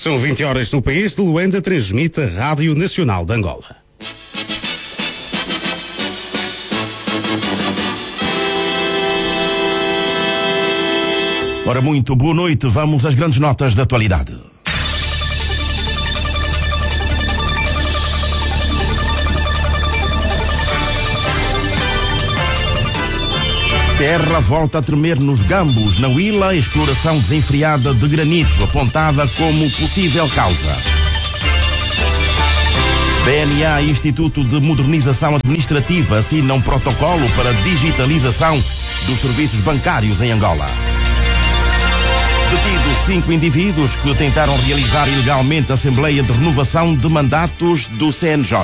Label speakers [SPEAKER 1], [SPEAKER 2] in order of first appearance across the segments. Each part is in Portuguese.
[SPEAKER 1] São 20 horas no país de Luanda, transmite a Rádio Nacional de Angola.
[SPEAKER 2] Ora, muito boa noite, vamos às grandes notas da atualidade. Terra volta a tremer nos Gambos. Na Huila, exploração desenfreada de granito, apontada como possível causa. BNA e Instituto de Modernização Administrativa assinam um protocolo para digitalização dos serviços bancários em Angola. Detidos 5 indivíduos que tentaram realizar ilegalmente a Assembleia de Renovação de Mandatos do CNJ.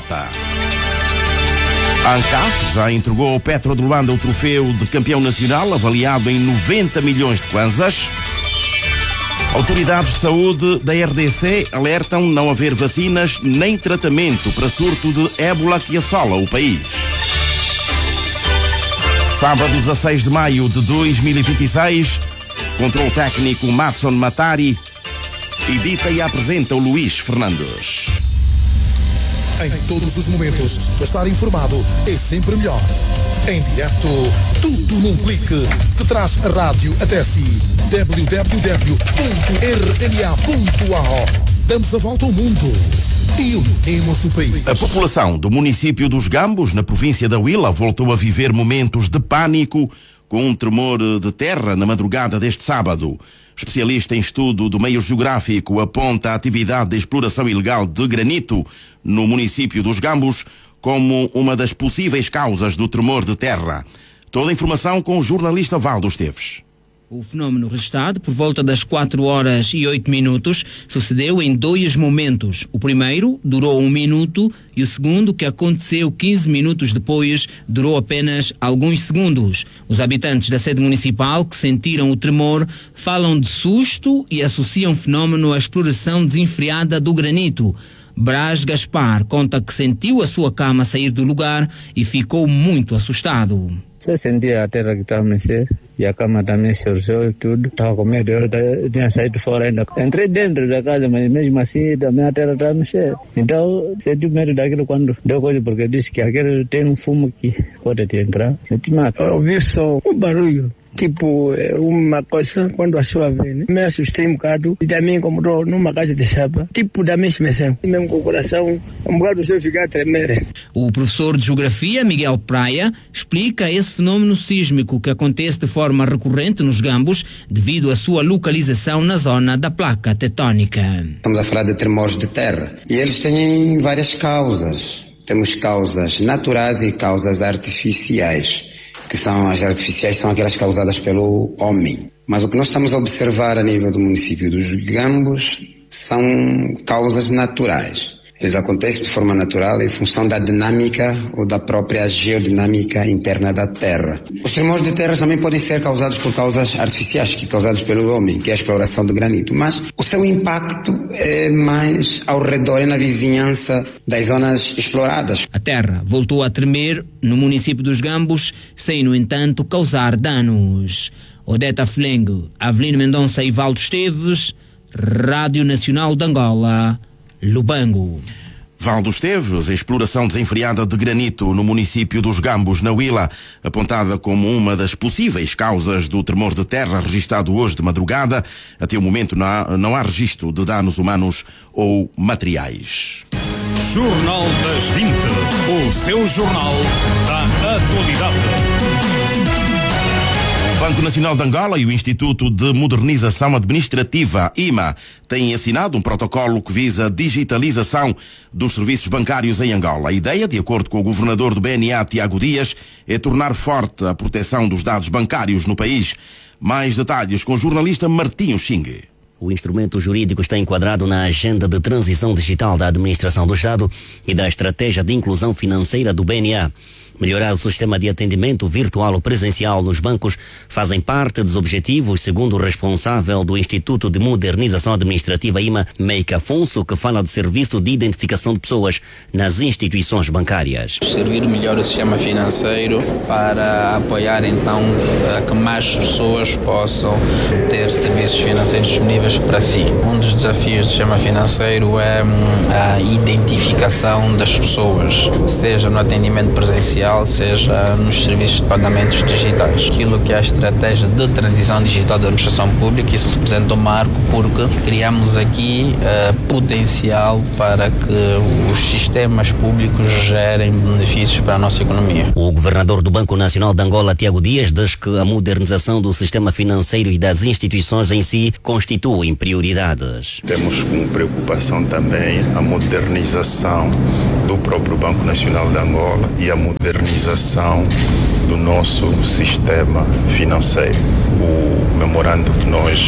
[SPEAKER 2] A ANCAF já entregou ao Petro de Luanda o troféu de campeão nacional, avaliado em 90 milhões de kwanzas. Autoridades de saúde da RDC alertam não haver vacinas nem tratamento para surto de ébola que assola o país. Sábado 16 de maio de 2026, controle técnico Matson Matari, edita e apresenta o Luís Fernandes.
[SPEAKER 3] Em todos os momentos, estar informado é sempre melhor. Em direto, tudo num clique, que traz a rádio até si. www.rna.ao. Damos a volta ao mundo e unimos o país.
[SPEAKER 2] A população do município dos Gambos, na província da Huila, voltou a viver momentos de pânico com um tremor de terra na madrugada deste sábado. Especialista em estudo do meio geográfico aponta a atividade de exploração ilegal de granito no município dos Gambos como uma das possíveis causas do tremor de terra. Toda a informação com o jornalista Valdo Esteves.
[SPEAKER 4] O fenómeno registrado por volta das 4h08 sucedeu em 2 momentos. O primeiro durou 1 minuto e o segundo, que aconteceu 15 minutos depois, durou apenas alguns segundos. Os habitantes da sede municipal que sentiram o tremor falam de susto e associam o fenómeno à exploração desenfreada do granito. Brás Gaspar conta que sentiu a sua cama sair do lugar e ficou muito assustado.
[SPEAKER 5] Eu sentia a terra que estava a mexer e a cama também surgiu e tudo. Estava com medo, eu tinha saído fora ainda. Entrei dentro da casa, mas mesmo assim também a terra estava a mexer. Então senti medo daquilo quando deu coisa, porque disse que aquele tem um fumo que pode te entrar. Eu ouvi só um barulho. Tipo, uma coisa, quando a chuva vem, né? Me assustei um bocado e também incomodou numa casa de chapa. Tipo, da mesma sensação. E mesmo com o coração, um bocado se eu ficar a tremer.
[SPEAKER 4] O professor de Geografia, Miguel Praia, explica esse fenómeno sísmico que acontece de forma recorrente nos Gambos devido à sua localização na zona da placa tectónica.
[SPEAKER 6] Estamos a falar de tremores de terra e eles têm várias causas. Temos causas naturais e causas artificiais. Que são as artificiais, são aquelas causadas pelo homem. Mas o que nós estamos a observar a nível do município dos Gambos são causas naturais. Eles acontecem de forma natural em função da dinâmica ou da própria geodinâmica interna da Terra. Os tremores de terra também podem ser causados por causas artificiais, que causados pelo homem, que é a exploração de granito. Mas o seu impacto é mais ao redor e na vizinhança das zonas exploradas.
[SPEAKER 4] A terra voltou a tremer no município dos Gambos, sem, no entanto, causar danos. Odeta Flengo, Avelino Mendonça e Valdo Esteves, Rádio Nacional de Angola, Lubango.
[SPEAKER 2] Valdo Esteves, a exploração desenfreada de granito no município dos Gambos, na Huila, apontada como uma das possíveis causas do tremor de terra registrado hoje de madrugada. Até o momento não há registro de danos humanos ou materiais.
[SPEAKER 7] Jornal das 20, o seu jornal da atualidade.
[SPEAKER 2] O Banco Nacional de Angola e o Instituto de Modernização Administrativa, IMA, têm assinado um protocolo que visa a digitalização dos serviços bancários em Angola. A ideia, de acordo com o governador do BNA, Tiago Dias, é tornar forte a proteção dos dados bancários no país. Mais detalhes com o jornalista Martinho Xingue.
[SPEAKER 8] O instrumento jurídico está enquadrado na agenda de transição digital da administração do Estado e da estratégia de inclusão financeira do BNA. Melhorar o sistema de atendimento virtual ou presencial nos bancos fazem parte dos objetivos, segundo o responsável do Instituto de Modernização Administrativa IMA, Meika Afonso, que fala do serviço de identificação de pessoas nas instituições bancárias.
[SPEAKER 9] Servir melhor o sistema financeiro para apoiar então que mais pessoas possam ter serviços financeiros disponíveis para si. Um dos desafios do sistema financeiro é a identificação das pessoas, seja no atendimento presencial, seja nos serviços de pagamentos digitais. Aquilo que é a estratégia de transição digital da administração pública, isso representa um marco porque criamos aqui potencial para que os sistemas públicos gerem benefícios para a nossa economia.
[SPEAKER 8] O governador do Banco Nacional de Angola, Tiago Dias, diz que a modernização do sistema financeiro e das instituições em si constituem prioridades.
[SPEAKER 10] Temos como preocupação também a modernização do próprio Banco Nacional de Angola e a modernização do nosso sistema financeiro. O memorando que nós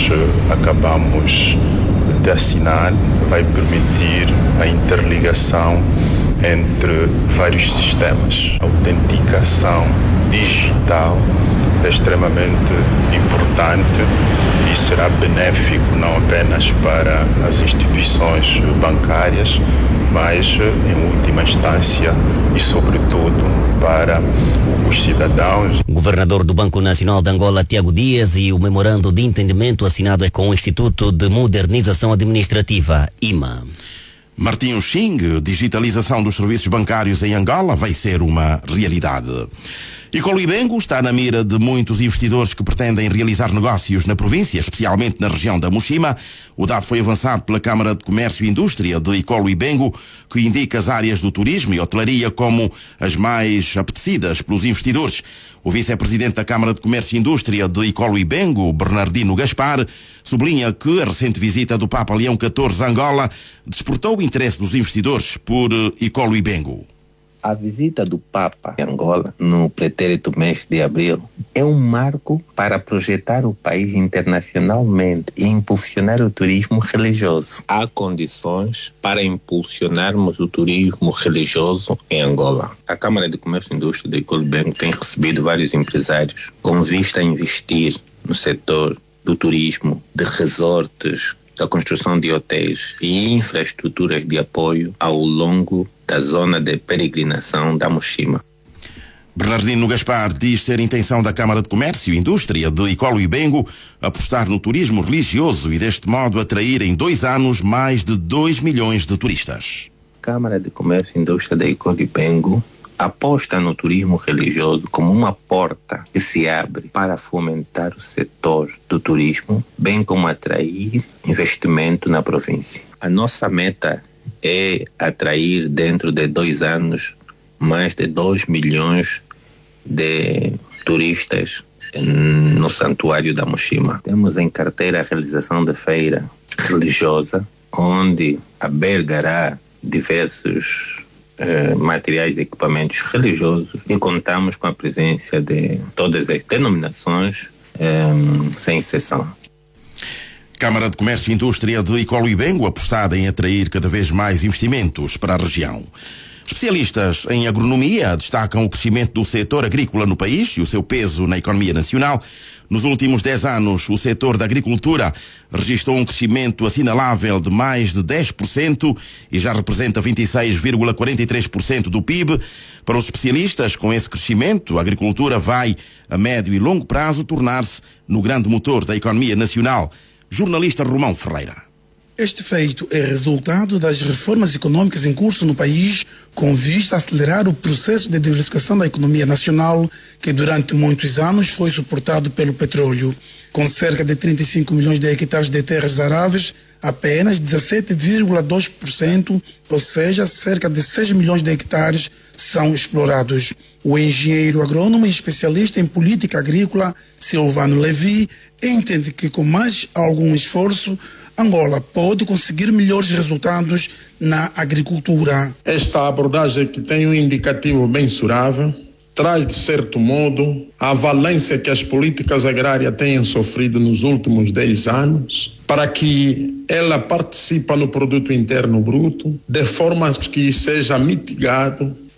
[SPEAKER 10] acabamos de assinar vai permitir a interligação entre vários sistemas. A autenticação digital é extremamente importante e será benéfico não apenas para as instituições bancárias, mas em última instância e sobretudo para os cidadãos.
[SPEAKER 8] O governador do Banco Nacional de Angola, Tiago Dias, e o memorando de entendimento assinado com o Instituto de Modernização Administrativa, IMA.
[SPEAKER 2] Martinho Xing, digitalização dos serviços bancários em Angola vai ser uma realidade. Icolo Ibengo está na mira de muitos investidores que pretendem realizar negócios na província, especialmente na região da Muxima. O dado foi avançado pela Câmara de Comércio e Indústria de Icolo Ibengo, que indica as áreas do turismo e hotelaria como as mais apetecidas pelos investidores. O vice-presidente da Câmara de Comércio e Indústria de Icolo Ibengo, Bernardino Gaspar, sublinha que a recente visita do Papa Leão XIV a Angola despertou o interesse dos investidores por Icolo Ibengo.
[SPEAKER 11] A visita do Papa em Angola, no pretérito mês de abril, é um marco para projetar o país internacionalmente e impulsionar o turismo religioso. Há condições para impulsionarmos o turismo religioso em Angola. A Câmara de Comércio e Indústria de Icolo Ibengo tem recebido vários empresários com vista a investir no setor do turismo, de resorts, da construção de hotéis e infraestruturas de apoio ao longo da zona de peregrinação da Muxima.
[SPEAKER 2] Bernardino Gaspar diz ser intenção da Câmara de Comércio e Indústria de Icolo Ibengo apostar no turismo religioso e deste modo atrair em 2 anos mais de 2 milhões de turistas.
[SPEAKER 11] A Câmara de Comércio e Indústria de Icolo Ibengo aposta no turismo religioso como uma porta que se abre para fomentar o setor do turismo, bem como atrair investimento na província. A nossa meta é atrair dentro de 2 anos mais de 2 milhões de turistas no Santuário da Muxima. Temos em carteira a realização de feira religiosa, onde albergará diversos materiais e equipamentos religiosos e contamos com a presença de todas as denominações, sem exceção.
[SPEAKER 2] Câmara de Comércio e Indústria de Icolo Ibengo apostada em atrair cada vez mais investimentos para a região. Especialistas em agronomia destacam o crescimento do setor agrícola no país e o seu peso na economia nacional. Nos últimos 10 anos, o setor da agricultura registrou um crescimento assinalável de mais de 10% e já representa 26,43% do PIB. Para os especialistas, com esse crescimento, a agricultura vai, a médio e longo prazo, tornar-se no grande motor da economia nacional. Jornalista Romão Ferreira.
[SPEAKER 12] Este feito é resultado das reformas econômicas em curso no país, com vista a acelerar o processo de diversificação da economia nacional, que durante muitos anos foi suportado pelo petróleo. Com cerca de 35 milhões de hectares de terras aráveis, apenas 17,2%, ou seja, cerca de 6 milhões de hectares, são explorados. O engenheiro agrônomo e especialista em política agrícola, Silvano Levi, entende que com mais algum esforço, Angola pode conseguir melhores resultados na agricultura.
[SPEAKER 13] Esta abordagem, que tem um indicativo mensurável, traz de certo modo a valência que as políticas agrárias têm sofrido nos últimos 10 anos, para que ela participe no produto interno bruto, de forma que seja mitigado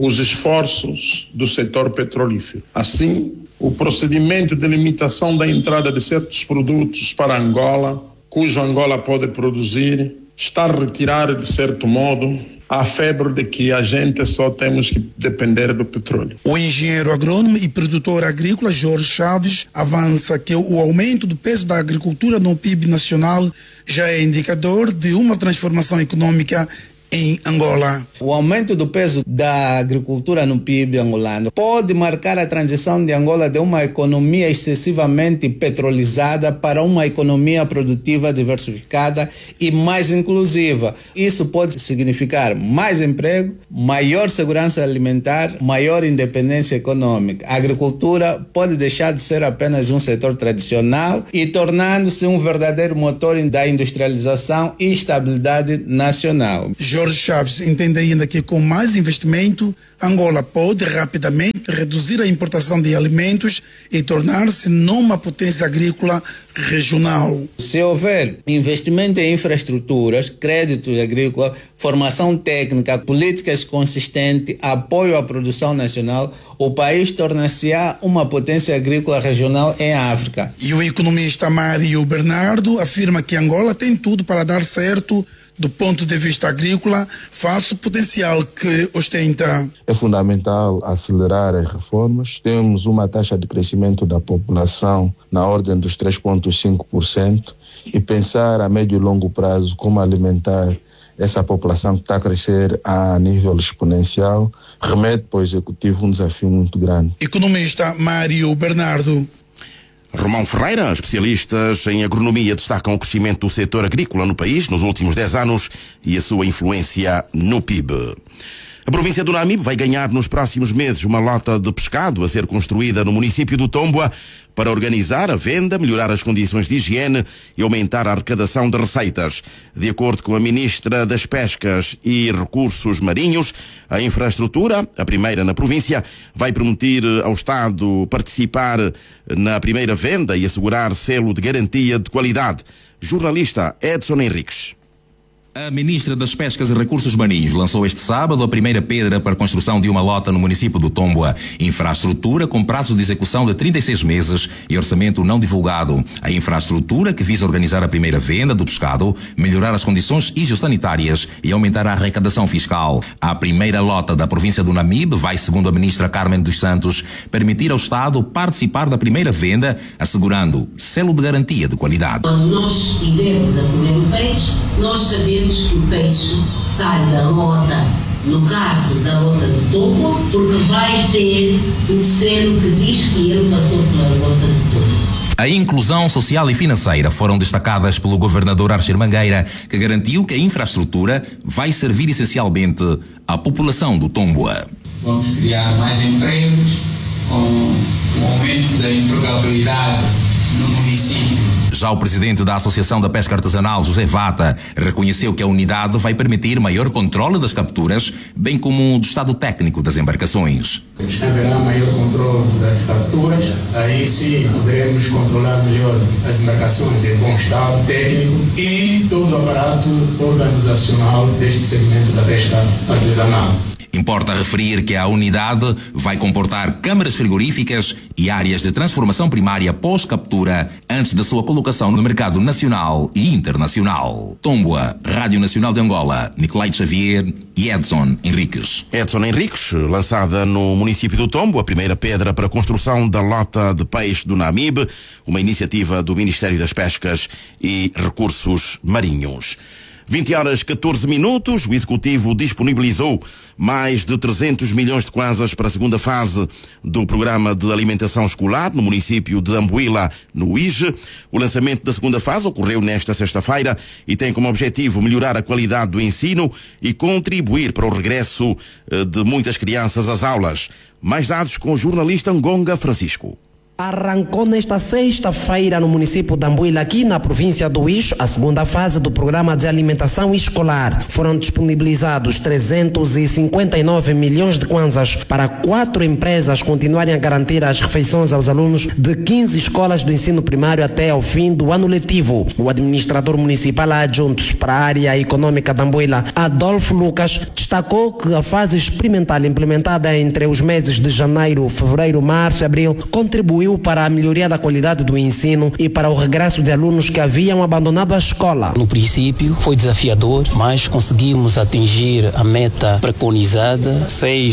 [SPEAKER 13] os esforços do setor petrolífero. Assim, o procedimento de limitação da entrada de certos produtos para Angola, cujo Angola pode produzir, está a retirar, de certo modo, a febre de que a gente só temos que depender do petróleo.
[SPEAKER 12] O engenheiro agrônomo e produtor agrícola Jorge Chaves avança que o aumento do peso da agricultura no PIB nacional já é indicador de uma transformação econômica em Angola.
[SPEAKER 14] O aumento do peso da agricultura no PIB angolano pode marcar a transição de Angola de uma economia excessivamente petrolizada para uma economia produtiva diversificada e mais inclusiva. Isso pode significar mais emprego, maior segurança alimentar, maior independência econômica. A agricultura pode deixar de ser apenas um setor tradicional e tornando-se um verdadeiro motor da industrialização e estabilidade nacional.
[SPEAKER 12] Jorge Chaves entende ainda que com mais investimento, Angola pode rapidamente reduzir a importação de alimentos e tornar-se numa potência agrícola regional.
[SPEAKER 14] Se houver investimento em infraestruturas, créditos agrícolas, formação técnica, políticas consistentes, apoio à produção nacional, o país tornar-se-á uma potência agrícola regional em África.
[SPEAKER 12] E o economista Mário Bernardo afirma que Angola tem tudo para dar certo do ponto de vista agrícola, face ao potencial que ostenta.
[SPEAKER 15] É fundamental acelerar as reformas. Temos uma taxa de crescimento da população na ordem dos 3,5% e pensar a médio e longo prazo como alimentar essa população que está a crescer a nível exponencial remete para o Executivo um desafio muito grande.
[SPEAKER 12] Economista Mário Bernardo.
[SPEAKER 2] Romão Ferreira, especialistas em agronomia, destacam o crescimento do setor agrícola no país nos últimos 10 anos e a sua influência no PIB. A província do Namibe vai ganhar nos próximos meses uma lota de pescado a ser construída no município do Tomboa para organizar a venda, melhorar as condições de higiene e aumentar a arrecadação de receitas. De acordo com a Ministra das Pescas e Recursos Marinhos, a infraestrutura, a primeira na província, vai permitir ao Estado participar na primeira venda e assegurar selo de garantia de qualidade. Jornalista Edson Henriques.
[SPEAKER 16] A Ministra das Pescas e Recursos Marinhos lançou este sábado a primeira pedra para a construção de uma lota no município do Tomboa. Infraestrutura com prazo de execução de 36 meses e orçamento não divulgado. A infraestrutura que visa organizar a primeira venda do pescado, melhorar as condições higiosanitárias e aumentar a arrecadação fiscal. A primeira lota da província do Namibe vai, segundo a Ministra Carmen dos Santos, permitir ao Estado participar da primeira venda, assegurando selo de garantia de qualidade.
[SPEAKER 17] Quando nós estivermos a comer o peixe, nós sabemos que o peixe sai da lota, no caso da lota de Tomboa, porque vai ter o selo que diz que ele passou pela lota de Tomboa.
[SPEAKER 16] A inclusão social e financeira foram destacadas pelo governador Archer Mangueira, que garantiu que a infraestrutura vai servir essencialmente à população do Tomboa.
[SPEAKER 18] Vamos criar mais empregos com o aumento da empregabilidade no município.
[SPEAKER 16] Já o presidente da Associação da Pesca Artesanal, José Vata, reconheceu que a unidade vai permitir maior controle das capturas, bem como do estado técnico das embarcações.
[SPEAKER 18] Haverá maior controle das capturas, aí sim poderemos controlar melhor as embarcações em bom estado técnico e todo o aparato organizacional deste segmento da pesca artesanal.
[SPEAKER 16] Importa referir que a unidade vai comportar câmaras frigoríficas e áreas de transformação primária pós-captura antes da sua colocação no mercado nacional e internacional. Tomboa, Rádio Nacional de Angola, Nicolai Xavier e Edson Henriques.
[SPEAKER 2] Edson Henriques, lançada no município do Tombo, a primeira pedra para a construção da lota de peixe do Namibe, uma iniciativa do Ministério das Pescas e Recursos Marinhos. 20h14, o Executivo disponibilizou mais de 300 milhões de kwanzas para a segunda fase do programa de alimentação escolar no município de Ambuila, no Ige. O lançamento da segunda fase ocorreu nesta sexta-feira e tem como objetivo melhorar a qualidade do ensino e contribuir para o regresso de muitas crianças às aulas. Mais dados com o jornalista Ngonga Francisco.
[SPEAKER 19] Arrancou nesta sexta-feira no município de Ambuila, aqui na província do Ixo, a segunda fase do programa de alimentação escolar. Foram disponibilizados 359 milhões de kwanzas para 4 empresas continuarem a garantir as refeições aos alunos de 15 escolas do ensino primário até ao fim do ano letivo. O administrador municipal adjunto para a área econômica de Ambuila, Adolfo Lucas, destacou que a fase experimental implementada entre os meses de janeiro, fevereiro, março e abril contribuiu para a melhoria da qualidade do ensino e para o regresso de alunos que haviam abandonado a escola.
[SPEAKER 20] No princípio foi desafiador, mas conseguimos atingir a meta preconizada.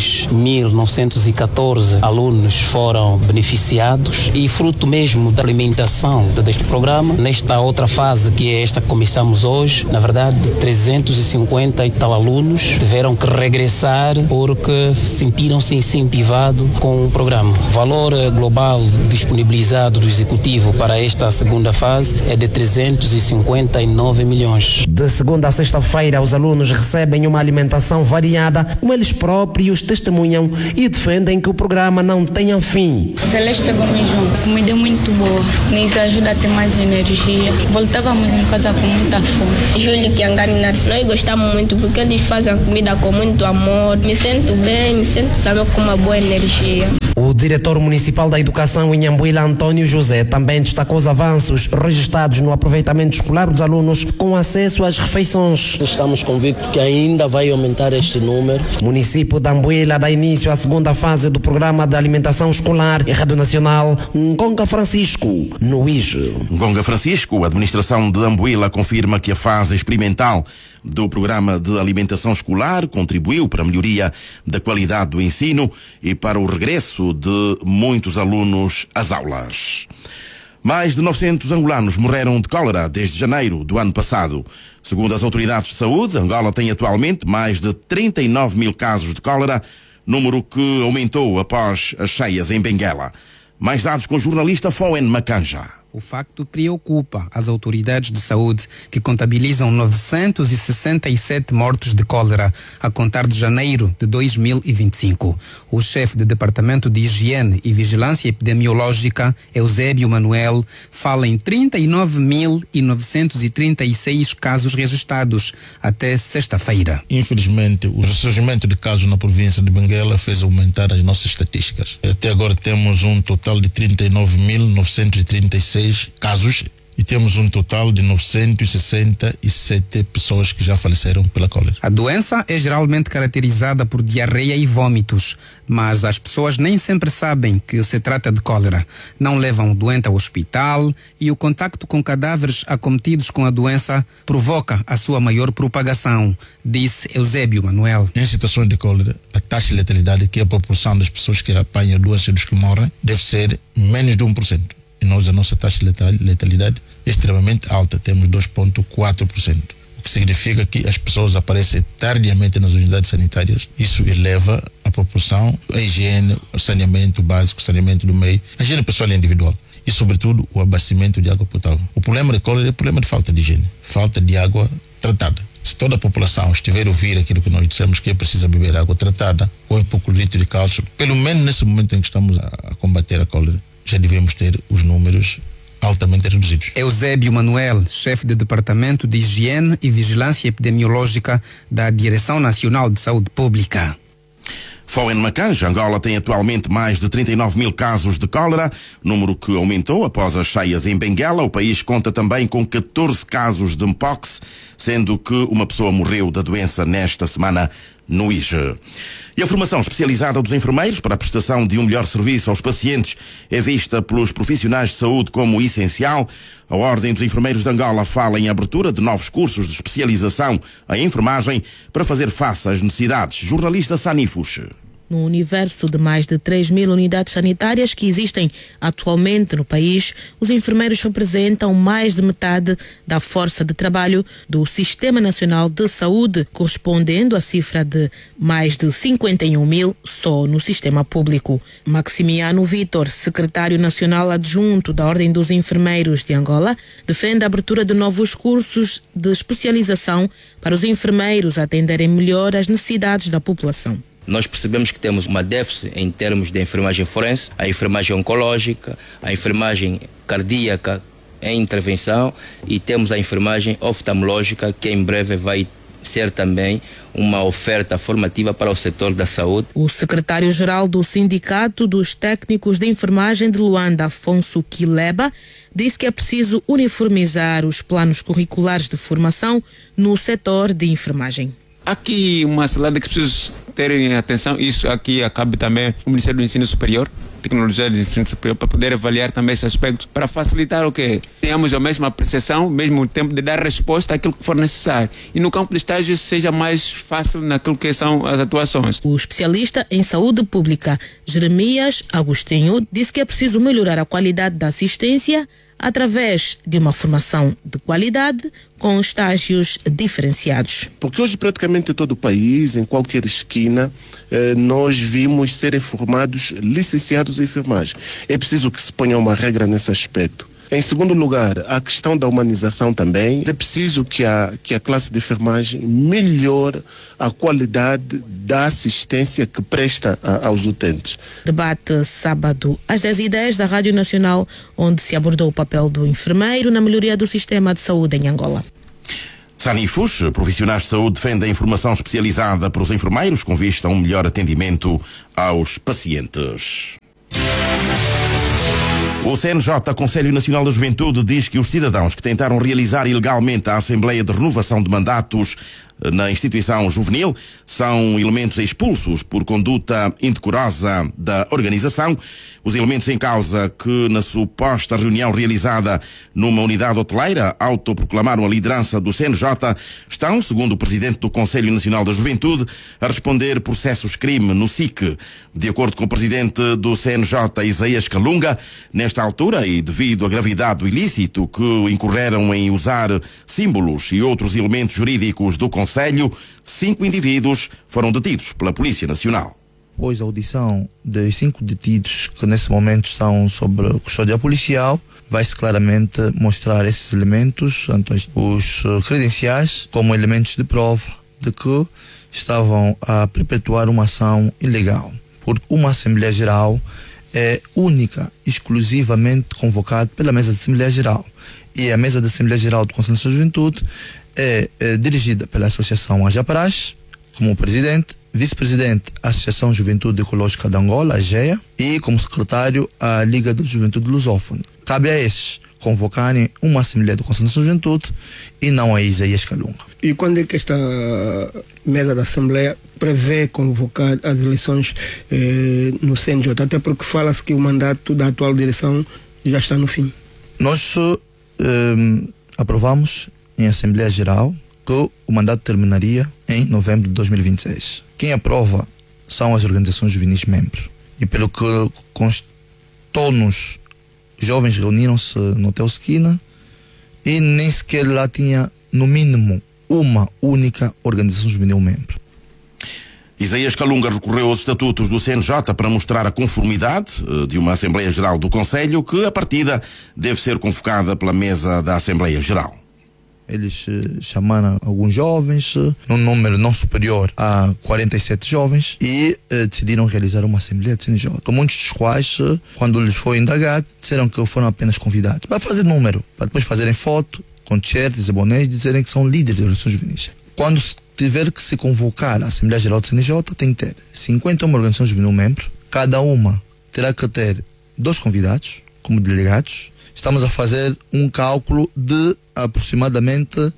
[SPEAKER 20] 6.914 alunos foram beneficiados e fruto mesmo da implementação deste programa. Nesta outra fase, que é esta que começamos hoje, na verdade 350 e tal alunos tiveram que regressar porque sentiram-se incentivados com o programa. O valor global disponibilizado do Executivo para esta segunda fase é de 359 milhões.
[SPEAKER 19] De segunda a sexta-feira, os alunos recebem uma alimentação variada, como eles próprios testemunham e defendem que o programa não tenha fim.
[SPEAKER 21] Celeste Gomes, comida muito boa, nos ajuda a ter mais energia. Voltávamos em casa com muita fome.
[SPEAKER 22] Júlio que Angarina, nós gostamos muito porque eles fazem a comida com muito amor. Me sinto bem, me sinto também com uma boa energia.
[SPEAKER 19] O diretor municipal da educação em Ambuila, Antônio José, também destacou os avanços registrados no aproveitamento escolar dos alunos com acesso às refeições.
[SPEAKER 23] Estamos convictos que ainda vai aumentar este número.
[SPEAKER 19] O município de Ambuila dá início à segunda fase do programa de alimentação escolar e Rádio Nacional Ngonga Francisco, no Ixo.
[SPEAKER 2] Ngonga Francisco, a administração de Ambuila confirma que a fase experimental do programa de alimentação escolar contribuiu para a melhoria da qualidade do ensino e para o regresso de muitos alunos às aulas. Mais de 900 angolanos morreram de cólera desde janeiro do ano passado. Segundo as autoridades de saúde, Angola tem atualmente mais de 39 mil casos de cólera, número que aumentou após as cheias em Benguela. Mais dados com o jornalista Fowen Macanja.
[SPEAKER 24] O facto preocupa as autoridades de saúde, que contabilizam 967 mortos de cólera a contar de janeiro de 2025. O chefe do Departamento de Higiene e Vigilância Epidemiológica, Eusébio Manuel, fala em 39.936 casos registrados até sexta-feira.
[SPEAKER 25] Infelizmente, o ressurgimento de casos na província de Benguela fez aumentar as nossas estatísticas. Até agora temos um total de 39.936 casos e temos um total de 967 pessoas que já faleceram pela cólera.
[SPEAKER 24] A doença é geralmente caracterizada por diarreia e vômitos, mas as pessoas nem sempre sabem que se trata de cólera. Não levam o doente ao hospital e o contacto com cadáveres acometidos com a doença provoca a sua maior propagação, disse Eusébio Manuel.
[SPEAKER 25] Em situações de cólera, a taxa de letalidade, que é a proporção das pessoas que apanham a doença e dos que morrem, deve ser menos de 1%. E a nossa taxa de letalidade é extremamente alta, temos 2,4%. O que significa que as pessoas aparecem tardiamente nas unidades sanitárias. Isso eleva a proporção, a higiene, o saneamento básico, o saneamento do meio, a higiene pessoal e individual. E, sobretudo, o abastecimento de água potável. O problema de cólera é o problema de falta de higiene, falta de água tratada. Se toda a população estiver a ouvir aquilo que nós dissemos, que é preciso beber água tratada, com hipoclorito de cálcio, pelo menos nesse momento em que estamos a combater a cólera, já devemos ter os números altamente reduzidos.
[SPEAKER 24] Eusébio Manuel, chefe do Departamento de Higiene e Vigilância Epidemiológica da Direção Nacional de Saúde Pública.
[SPEAKER 2] Fowen Macanja, Angola tem atualmente mais de 39 mil casos de cólera, número que aumentou após as cheias em Benguela. O país conta também com 14 casos de Mpox, sendo que uma pessoa morreu da doença nesta semana no IGE. E a formação especializada dos enfermeiros para a prestação de um melhor serviço aos pacientes é vista pelos profissionais de saúde como essencial. A Ordem dos Enfermeiros de Angola fala em abertura de novos cursos de especialização em enfermagem para fazer face às necessidades. Jornalista Sanifus.
[SPEAKER 26] No universo de mais de 3 mil unidades sanitárias que existem atualmente no país, os enfermeiros representam mais de metade da força de trabalho do Sistema Nacional de Saúde, correspondendo à cifra de mais de 51 mil só no sistema público. Maximiano Vitor, secretário nacional adjunto da Ordem dos Enfermeiros de Angola, defende a abertura de novos cursos de especialização para os enfermeiros atenderem melhor às necessidades da população.
[SPEAKER 1] nós percebemos que temos uma déficit em termos de enfermagem forense, a enfermagem oncológica, a enfermagem cardíaca em intervenção e temos a enfermagem oftalmológica, que em breve vai ser também uma oferta formativa para o setor da saúde.
[SPEAKER 26] O secretário-geral do Sindicato dos Técnicos de Enfermagem de Luanda, Afonso Quileba, disse que é preciso uniformizar os planos curriculares de formação no setor de enfermagem.
[SPEAKER 3] Há aqui uma salada que preciso terem atenção, isso aqui cabe também o Ministério do Ensino Superior, Tecnologia do Ensino Superior, para poder avaliar também esse aspecto, para facilitar o que tenhamos a mesma apreciação, mesmo tempo de dar resposta àquilo que for necessário. E no campo de estágio seja mais fácil naquilo que são as atuações.
[SPEAKER 26] O especialista em saúde pública, Jeremias Agostinho, disse que é preciso melhorar a qualidade da assistência através de uma formação de qualidade com estágios diferenciados.
[SPEAKER 4] Porque hoje praticamente em todo o país, em qualquer esquina, nós vimos serem formados licenciados em enfermagem. É preciso que se ponha uma regra nesse aspecto. Em segundo lugar, a questão da humanização também. É preciso que a classe de enfermagem melhore a qualidade da assistência que presta aos utentes.
[SPEAKER 26] Debate sábado às 10h10 da Rádio Nacional, onde se abordou o papel do enfermeiro na melhoria do sistema de saúde em Angola.
[SPEAKER 2] Sanifus, profissionais de saúde, defendem informação especializada para os enfermeiros com vista a um melhor atendimento aos pacientes. O CNJ, Conselho Nacional da Juventude, diz que os cidadãos que tentaram realizar ilegalmente a Assembleia de Renovação de Mandatos na instituição juvenil são elementos expulsos por conduta indecorosa da organização. Os elementos em causa, que na suposta reunião realizada numa unidade hoteleira autoproclamaram a liderança do CNJ, estão, segundo o presidente do Conselho Nacional da Juventude, a responder processos crime no SIC. De acordo com o presidente do CNJ, Isaías Calunga, nesta altura, e devido à gravidade do ilícito que incorreram em usar símbolos e outros elementos jurídicos do Conselho, 5 indivíduos foram detidos pela Polícia Nacional.
[SPEAKER 5] Após a audição de 5 detidos que nesse momento estão sob custódia policial, vai-se claramente mostrar esses elementos, tanto os credenciais como elementos de prova de que estavam a perpetuar uma ação ilegal. Porque uma Assembleia Geral é única, exclusivamente convocada pela Mesa de Assembleia Geral. E a Mesa de Assembleia Geral do Conselho da Juventude é dirigida pela Associação Ajaparás, como presidente, vice-presidente a Associação Juventude Ecológica de Angola, a GEA, e como secretário a Liga da Juventude Lusófona. Cabe a esses convocarem uma Assembleia do Conselho da Juventude e não a Isaías Calunga.
[SPEAKER 6] E quando é que esta mesa da Assembleia prevê convocar as eleições no CNJ? Até porque fala-se que o mandato da atual direção já está no fim.
[SPEAKER 5] Nós aprovamos em Assembleia Geral que o mandato terminaria em novembro de 2026. Quem aprova são as organizações juvenis membros. E pelo que constou-nos, jovens reuniram-se no Hotel Esquina e nem sequer lá tinha, no mínimo, uma única organização juvenil membro.
[SPEAKER 2] Isaías Calunga recorreu aos estatutos do CNJ para mostrar a conformidade de uma Assembleia Geral do Conselho que, a partida, deve ser convocada pela mesa da Assembleia Geral.
[SPEAKER 5] Eles chamaram alguns jovens, num número não superior a 47 jovens, e decidiram realizar uma Assembleia de CNJ. Com muitos dos quais, quando lhes foi indagado, disseram que foram apenas convidados para fazer número, para depois fazerem foto, com t-shirts e bonés, e dizerem que são líderes de organizações juvenis. Quando tiver que se convocar a Assembleia Geral do CNJ, tem que ter 51 organizações juvenil membro, cada uma terá que ter 2 convidados como delegados. Estamos a fazer um cálculo de aproximadamente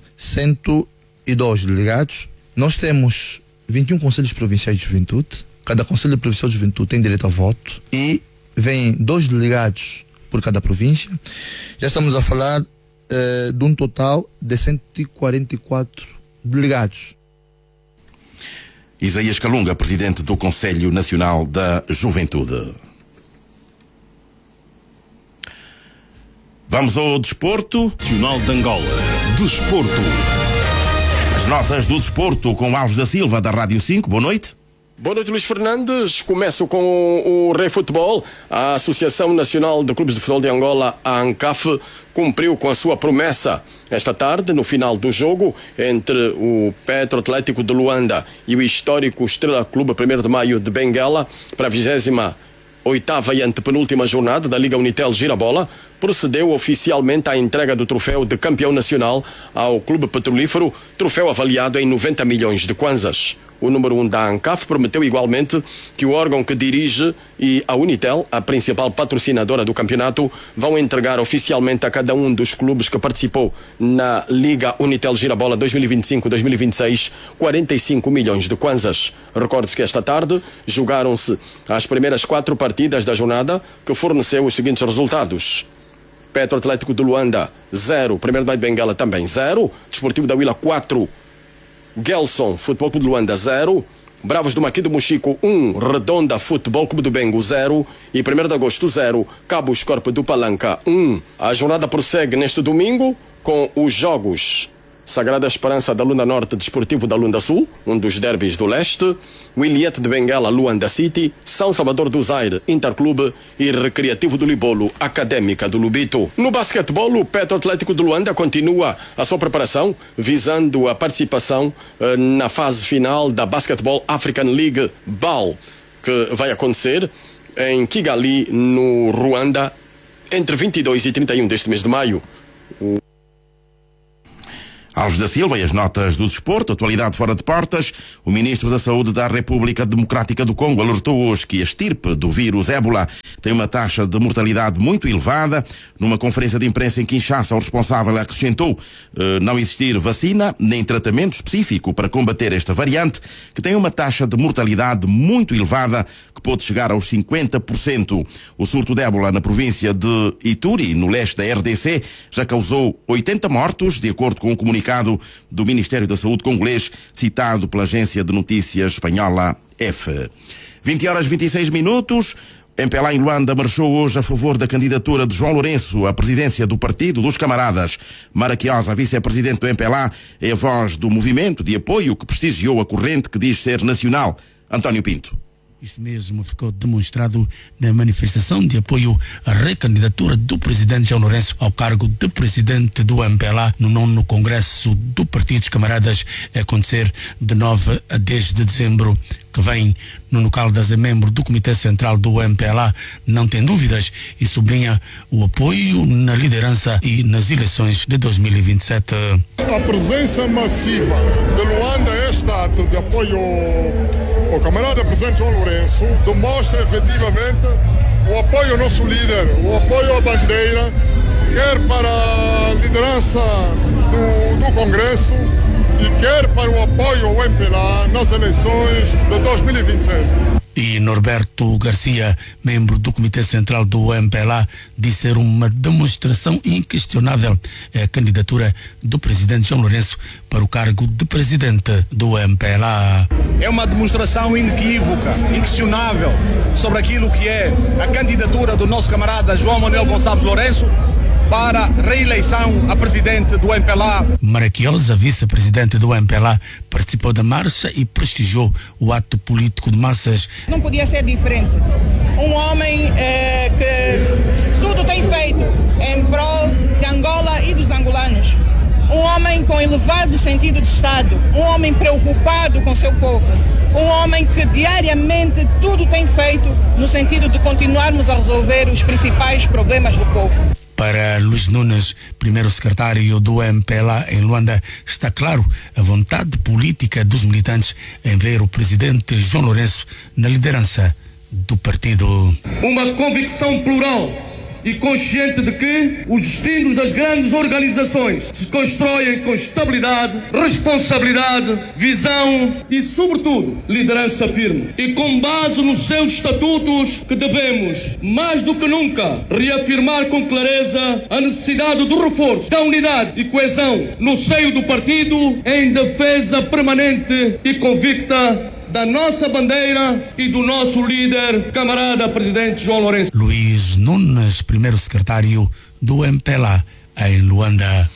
[SPEAKER 5] 102 delegados. Nós temos 21 conselhos provinciais de juventude. Cada conselho provincial de juventude tem direito a voto. E vêm 2 delegados por cada província. Já estamos a falar de um total de 144 delegados.
[SPEAKER 2] Isaías Calunga, presidente do Conselho Nacional da Juventude. Vamos ao desporto.
[SPEAKER 7] Nacional de Angola. Desporto.
[SPEAKER 2] As notas do desporto com Alves da Silva, da Rádio 5. Boa noite.
[SPEAKER 27] Boa noite, Luís Fernandes. Começo com o Rei Futebol. A Associação Nacional de Clubes de Futebol de Angola, a ANCAF, cumpriu com a sua promessa Esta tarde, no final do jogo, entre o Petro Atlético de Luanda e o histórico Estrela Clube 1º de Maio de Benguela, para a 28ª e antepenúltima jornada da Liga Unitel Girabola, procedeu oficialmente à entrega do troféu de campeão nacional ao Clube Petrolífero, troféu avaliado em 90 milhões de kwanzas. O número 1 da ANCAF prometeu igualmente que o órgão que dirige e a Unitel, a principal patrocinadora do campeonato, vão entregar oficialmente a cada um dos clubes que participou na Liga Unitel Girabola 2025-2026 45 milhões de kwanzas. Recorde-se que esta tarde jogaram-se as primeiras 4 partidas da jornada, que forneceu os seguintes resultados: Petro Atlético de Luanda 0, 1º de Maio de Benguela também 0, Desportivo da Huila 4, Gelson Futebol Clube de Luanda 0, Bravos do Maqui do Mochico 1, Redonda Futebol Clube do Bengo 0 e 1º de Agosto 0, Cabos Corpo do Palanca 1. A jornada prossegue neste domingo com os jogos Sagrada Esperança da Lunda Norte, Desportivo da Lunda Sul, um dos derbys do leste, Williette de Benguela, Luanda City, São Salvador do Zaire, Interclube e Recreativo do Libolo, Académica do Lubito. No basquetebol, o Petro Atlético de Luanda continua a sua preparação, visando a participação na fase final da Basketball African League BAL, que vai acontecer em Kigali, no Ruanda, entre 22 e 31 deste mês de maio.
[SPEAKER 2] Alves da Silva e as notas do desporto. Atualidade fora de portas. O Ministro da Saúde da República Democrática do Congo alertou hoje que a estirpe do vírus ébola tem uma taxa de mortalidade muito elevada. Numa conferência de imprensa em Kinshasa, o responsável acrescentou não existir vacina nem tratamento específico para combater esta variante, que tem uma taxa de mortalidade muito elevada, que pode chegar aos 50%. O surto de ébola na província de Ituri, no leste da RDC, já causou 80 mortos, de acordo com o comunicado do Ministério da Saúde congolês, citado pela agência de notícias espanhola EFE. 20h26. MPLA em Luanda marchou hoje a favor da candidatura de João Lourenço à presidência do Partido dos Camaradas. Mara Quiosa, vice-presidente do MPLA, é a voz do movimento de apoio que prestigiou a corrente que diz ser nacional. António Pinto.
[SPEAKER 8] Isto mesmo ficou demonstrado na manifestação de apoio à recandidatura do presidente João Lourenço ao cargo de presidente do MPLA no 9º Congresso do Partido dos Camaradas, a acontecer de 9 a 10 de dezembro que vem. Nuno Caldas é membro do Comitê Central do MPLA, não tem dúvidas e sublinha o apoio na liderança e nas eleições de 2027.
[SPEAKER 9] A presença massiva de Luanda, este ato de apoio ao camarada presidente João Lourenço, demonstra efetivamente o apoio ao nosso líder, o apoio à bandeira, quer para a liderança do Congresso e quer para o apoio ao MPLA nas eleições de 2027.
[SPEAKER 8] E Norberto Garcia, membro do Comitê Central do MPLA, disse ser uma demonstração inquestionável a candidatura do presidente João Lourenço para o cargo de presidente do MPLA.
[SPEAKER 10] É uma demonstração inequívoca, inquestionável sobre aquilo que é a candidatura do nosso camarada João Manuel Gonçalves Lourenço para reeleição a presidente do MPLA.
[SPEAKER 8] Maraquiosa, vice-presidente do MPLA, participou da marcha e prestigiou o ato político de massas.
[SPEAKER 11] Não podia ser diferente. Um homem que tudo tem feito em prol de Angola e dos angolanos. Um homem com elevado sentido de Estado, um homem preocupado com seu povo, um homem que diariamente tudo tem feito no sentido de continuarmos a resolver os principais problemas do povo.
[SPEAKER 8] Para Luís Nunes, primeiro secretário do MPLA em Luanda, está claro a vontade política dos militantes em ver o presidente João Lourenço na liderança do partido.
[SPEAKER 13] Uma convicção plural e consciente de que os destinos das grandes organizações se constroem com estabilidade, responsabilidade, visão e, sobretudo, liderança firme. E com base nos seus estatutos que devemos, mais do que nunca, reafirmar com clareza a necessidade do reforço da unidade e coesão no seio do partido em defesa permanente e convicta da nossa bandeira e do nosso líder, camarada presidente João Lourenço.
[SPEAKER 8] Luís Nunes, primeiro secretário do MPLA em Luanda.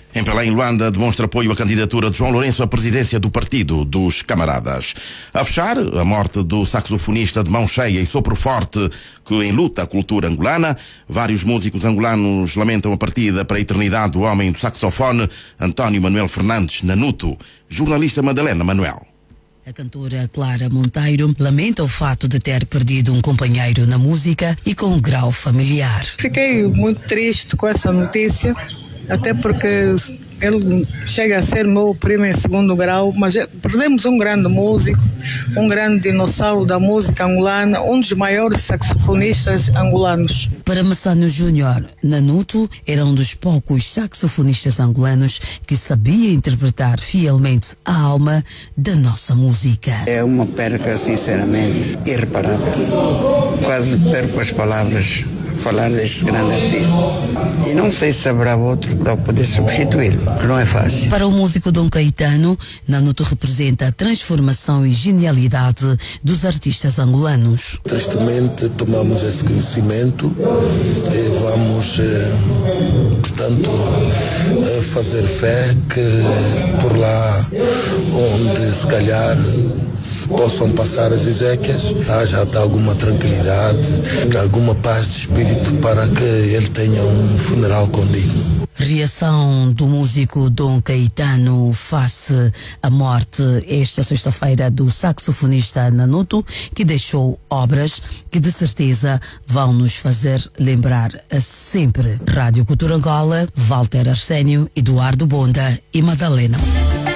[SPEAKER 2] Em Belém, Luanda demonstra apoio à candidatura de João Lourenço à presidência do Partido dos Camaradas. A fechar, a morte do saxofonista de mão cheia e sopro forte que enluta a cultura angolana. Vários músicos angolanos lamentam a partida para a eternidade do homem do saxofone, António Manuel Fernandes Nanuto. Jornalista Madalena Manuel.
[SPEAKER 12] A cantora Clara Monteiro lamenta o fato de ter perdido um companheiro na música e com um grau familiar.
[SPEAKER 14] Fiquei muito triste com essa notícia, até porque ele chega a ser meu primo em segundo grau, mas perdemos um grande músico, um grande dinossauro da música angolana, um dos maiores saxofonistas angolanos.
[SPEAKER 12] Para Massano Júnior, Nanuto era um dos poucos saxofonistas angolanos que sabia interpretar fielmente a alma da nossa música.
[SPEAKER 15] É uma perca, sinceramente, irreparável. Quase perco as palavras falar deste grande artista. E não sei se haverá outro para poder substituí-lo, que não é fácil.
[SPEAKER 12] Para o músico Dom Caetano, Nanuto representa a transformação e genialidade dos artistas angolanos.
[SPEAKER 16] Tristemente tomamos esse conhecimento e vamos, portanto, fazer fé que por lá onde se calhar possam passar as exéquias, haja alguma tranquilidade, alguma paz de espírito para que ele tenha um funeral condigno.
[SPEAKER 12] Reação do músico Dom Caetano face à morte esta sexta-feira do saxofonista Nanuto, que deixou obras que de certeza vão nos fazer lembrar a sempre. Rádio Cultura Angola, Walter Arsénio, Eduardo Bonda e Madalena.